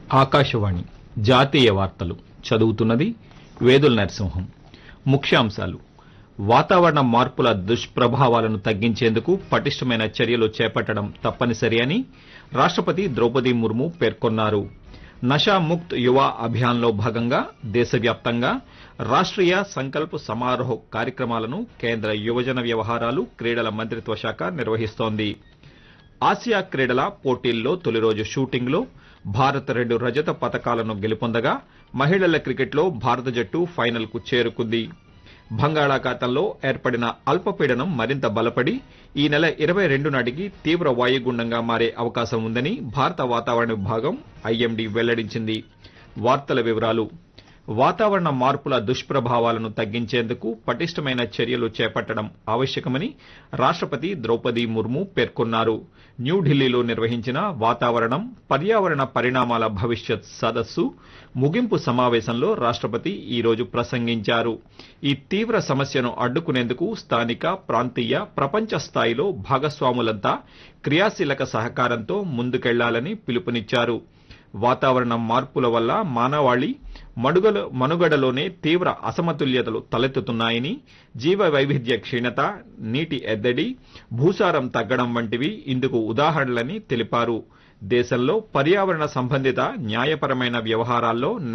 ఆకాశవాణి జాతీయ వార్తలు చదువుతున్నది వేదుల నరసింహం. ముఖ్యాంశాలు: వాతావరణ మార్పుల దుష్ప్రభావాలను తగ్గించేందుకు పటిష్టమైన చర్యలు చేపట్టడం తప్పనిసరి అని రాష్టపతి ద్రౌపది ముర్ము పేర్కొన్నారు. నషా ముక్త్ యువ అభియాన్లో భాగంగా దేశవ్యాప్తంగా రాష్ట్రీయ సంకల్ప్ సమారోహ్ కార్యక్రమాలను కేంద్ర యువజన వ్యవహారాలు, క్రీడల మంత్రిత్వ శాఖ నిర్వహిస్తోంది. ఆసియా క్రీడల పోటీల్లో తొలి రోజు షూటింగ్లో భారత్ 2 రజత పతకాలను గెలుపొందగా మహిళల క్రికెట్లో భారత జట్టు ఫైనల్కు చేరుకుంది. బంగాళాఖాతంలో ఏర్పడిన అల్పపీడనం మరింత బలపడి ఈ నెల 22 నాటికి తీవ్ర వాయుగుండంగా మారే అవకాశం ఉందని భారత వాతావరణ విభాగం ఐఎండీ వెల్లడించింది. వార్తల వివరాలు: వాతావరణ మార్పుల దుష్ప్రభావాలను తగ్గించేందుకు పటిష్టమైన చర్యలు చేపట్టడం ఆవశ్యకమని రాష్టపతి ద్రౌపది ముర్ము పేర్కొన్నారు. న్యూఢిల్లీలో నిర్వహించిన వాతావరణం, పర్యావరణ పరిణామాల భవిష్యత్ సదస్సు ముగింపు సమావేశంలో రాష్టపతి ఈ రోజు ప్రసంగించారు. ఈ తీవ్ర సమస్యను అడ్డుకునేందుకు స్థానిక, ప్రాంతీయ, ప్రపంచ స్థాయిలో భాగస్వాములంతా క్రియాశీలక సహకారంతో ముందుకెళ్లాలని పిలుపునిచ్చారు. వాతావరణ మార్పుల వల్ల మానవాళి మనుగడలోనే తీవ్ర అసమతుల్యతలు తలెత్తుతున్నాయని, జీవ వైవిధ్య క్షీణత, నీటి ఎద్దడి, భూసారం తగ్గడం వంటివి ఇందుకు ఉదాహరణలని తెలిపారు. దేశంలో పర్యావరణ సంబంధిత న్యాయపరమైన వ్యవహారాల్లో